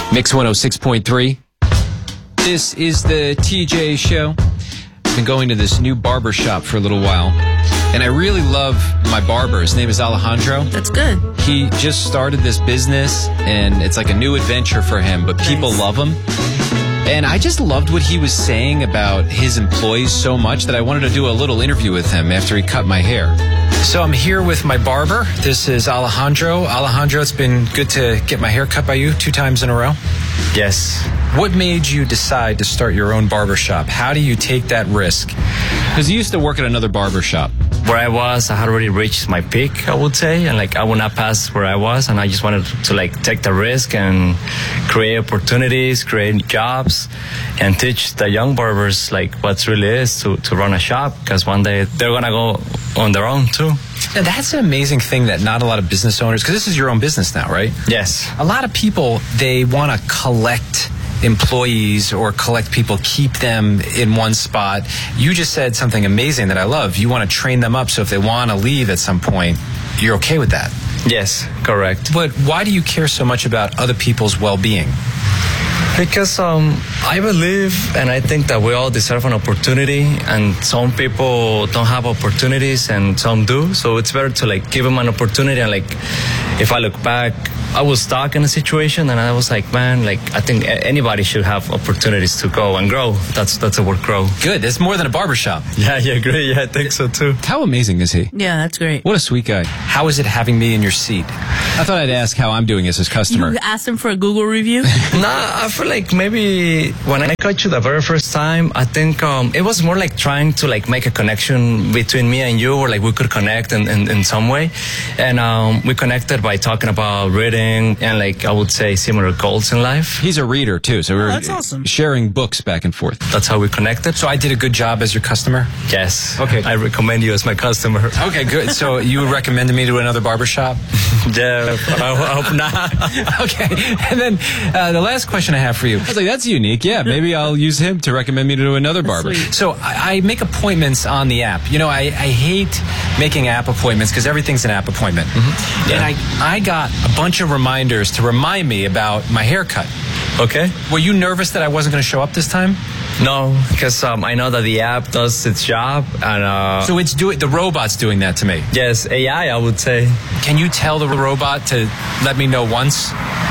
Mix 106.3. This is the TJ Show. I've been going to this new barber shop for a little while, and I really love my barber. His name is Alejandro. That's good. He just started this business, and it's like a new adventure for him, but people love him. And I just loved what he was saying about his employees so much that I wanted to do a little interview with him after he cut my hair. So I'm here with my barber. This is Alejandro. Alejandro, it's been good to get my hair cut by you 2 times in a row. Yes. What made you decide to start your own barbershop? How do you take that risk? Because you used to work at another barbershop. Where I was, I had already reached my peak, I would say, and I would not pass where I was, and I just wanted to take the risk and create opportunities, create jobs, and teach the young barbers what really is to run a shop, because one day they're gonna go on their own too. Now, that's an amazing thing that not a lot of business owners, because this is your own business now, right? Yes. A lot of people, they want to collect employees or collect people, keep them in one spot. You just said something amazing that I love. You want to train them up so if they want to leave at some point, you're okay with that. Yes, correct. But why do you care so much about other people's well-being? Because I believe and I think that we all deserve an opportunity, and some people don't have opportunities and some do, so it's better to give them an opportunity. And if I look back, I was stuck in a situation and I was like, man, I think anybody should have opportunities to go and grow. That's the word, grow. Good. It's more than a barbershop. Yeah, you agree? Yeah, I think so too. How amazing is he? Yeah, that's great. What a sweet guy. How is it having me in your seat? I thought I'd ask how I'm doing as his customer. You asked him for a Google review? Nah, I feel like maybe when I cut you the very first time, I think it was more trying to make a connection between me and you, or we could connect in some way. And we connected by talking about reading and I would say similar goals in life. He's a reader too, so we're that's awesome. Sharing books back and forth. That's how we connected. So I did a good job as your customer? Yes. Okay. I recommend you as my customer. Okay, good. So you would recommend me to another barbershop? Yeah, I hope not. Okay. And then the last question I have for you. I was like, that's unique. Yeah, maybe I'll use him to recommend me to another barber. Sweet. So I make appointments on the app. You know, I hate making app appointments because everything's an app appointment. Mm-hmm. Yeah. And I got a bunch of reminders to remind me about my haircut. Okay. Were you nervous that I wasn't going to show up this time? No, because I know that the app does its job, and so it's the robot's doing that to me. Yes, AI, I would say. Can you tell the robot to let me know once?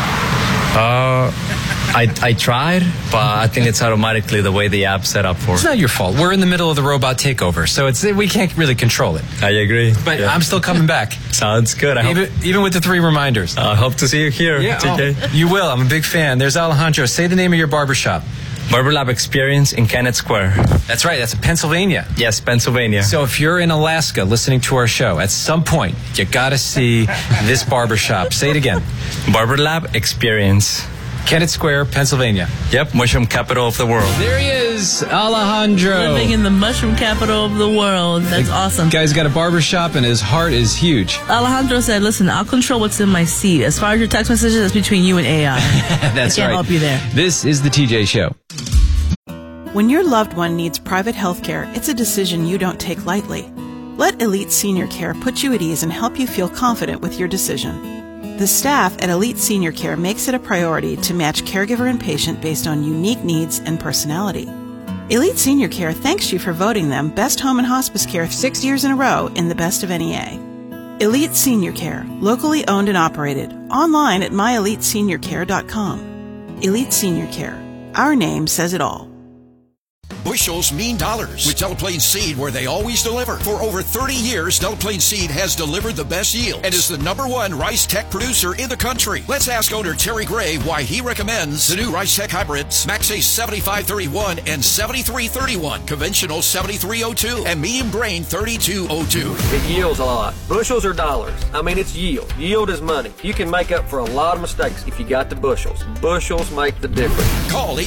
I tried, but I think it's automatically the way the app's set up for. It's not your fault. We're in the middle of the robot takeover, so we can't really control it. I agree. But yeah. I'm still coming back. Sounds good. Even with the 3 reminders. I hope to see you here. Yeah, TK. You will. I'm a big fan. There's Alejandro. Say the name of your barbershop. Barber Lab Experience in Kennett Square. That's right. That's in Pennsylvania. Yes, Pennsylvania. So if you're in Alaska listening to our show, at some point, you got to see this barbershop. Say it again. Barber Lab Experience. Kennett Square, Pennsylvania. Yep, mushroom capital of the world. There he is, Alejandro. Living in the mushroom capital of the world. That's awesome. Guy's got a barbershop and his heart is huge. Alejandro said, listen, I'll control what's in my seat. As far as your text messages, that's between you and AI. That's I can't right. help you there. This is the TJ Show. When your loved one needs private health care, it's a decision you don't take lightly. Let Elite Senior Care put you at ease and help you feel confident with your decision. The staff at Elite Senior Care makes it a priority to match caregiver and patient based on unique needs and personality. Elite Senior Care thanks you for voting them Best Home and Hospice Care 6 years in a row in the Best of NEA. Elite Senior Care, locally owned and operated, online at myeliteseniorcare.com. Elite Senior Care. Our name says it all. Bushels mean dollars with Delaplane Seed, where they always deliver. For over 30 years, Delaplane Seed has delivered the best yield and is the #1 rice tech producer in the country. Let's ask owner Terry Gray why he recommends the new rice tech hybrids, Max Ace 7531 and 7331, conventional 7302, and medium grain 3202. It yields a lot. Bushels or dollars? I mean, it's yield. Yield is money. You can make up for a lot of mistakes if you got the bushels. Bushels make the difference. Call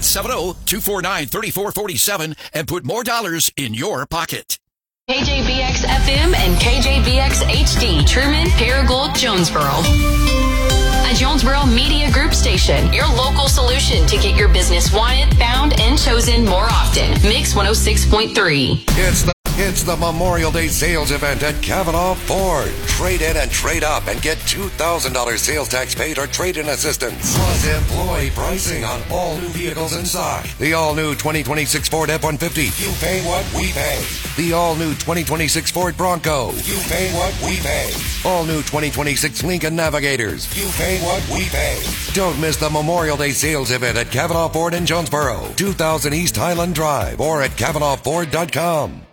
870-249-3447 and put more dollars in your pocket. KJVX FM and KJVX HD, Truman, Paragould, Jonesboro. A Jonesboro Media Group station, your local solution to get your business wanted, found, and chosen more often. Mix 106.3. It's the It's the Memorial Day sales event at Cavanaugh Ford. Trade in and trade up and get $2,000 sales tax paid or trade-in assistance. Plus employee pricing on all new vehicles inside. The all-new 2026 Ford F-150. You pay what we pay. The all-new 2026 Ford Bronco. You pay what we pay. All-new 2026 Lincoln Navigators. You pay what we pay. Don't miss the Memorial Day sales event at Cavanaugh Ford in Jonesboro, 2000 East Highland Drive, or at CavanaughFord.com.